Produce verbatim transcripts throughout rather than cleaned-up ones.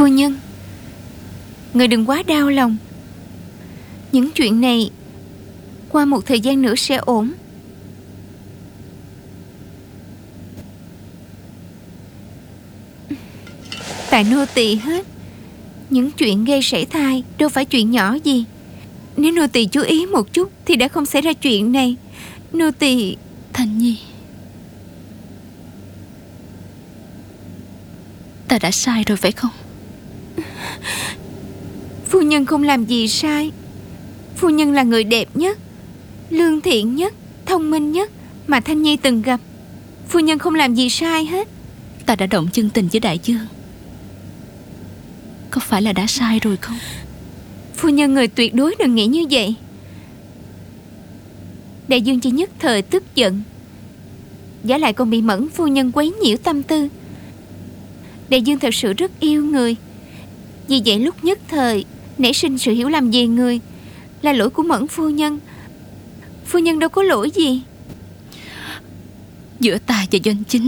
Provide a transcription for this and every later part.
Phu nhân, người đừng quá đau lòng. Những chuyện này qua một thời gian nữa sẽ ổn. Tại nô tỳ hết. Những chuyện gây sảy thai đâu phải chuyện nhỏ gì. Nếu nô tỳ chú ý một chút thì đã không xảy ra chuyện này. Nô tỳ... Thanh Nhi, ta đã sai rồi phải không? Phu nhân không làm gì sai. Phu nhân là người đẹp nhất, lương thiện nhất, thông minh nhất mà Thanh Nhi từng gặp. Phu nhân không làm gì sai hết. Ta đã động chân tình với Đại Dương, có phải là đã sai rồi không? Phu nhân người tuyệt đối đừng nghĩ như vậy. Đại Dương chỉ nhất thời tức giận, giả lại còn bị Mẫn phu nhân quấy nhiễu tâm tư. Đại Dương thật sự rất yêu người, vì vậy lúc nhất thời nảy sinh sự hiểu lầm về người. Là lỗi của Mẫn phu nhân. Phu nhân đâu có lỗi gì. Giữa ta và Doanh Chính,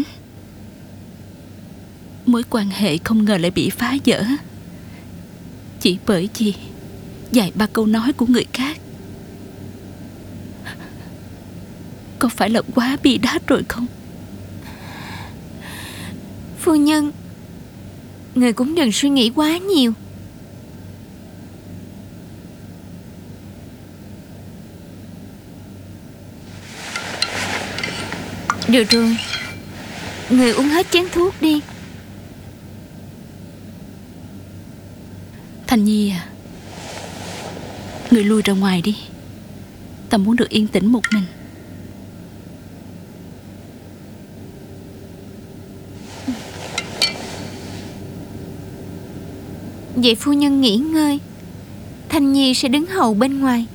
mối quan hệ không ngờ lại bị phá vỡ, chỉ bởi vì vài ba câu nói của người khác. Có phải là quá bi đát rồi không? Phu nhân, người cũng đừng suy nghĩ quá nhiều. Được rồi, người uống hết chén thuốc đi. Thanh Nhi à, người lui ra ngoài đi. Ta muốn được yên tĩnh một mình. Vậy phu nhân nghỉ ngơi, Thanh Nhi sẽ đứng hầu bên ngoài.